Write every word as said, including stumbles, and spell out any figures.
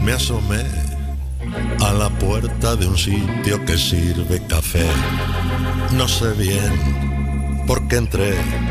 Me asomé a la puerta de un sitio que sirve café. No sé bien por qué entré,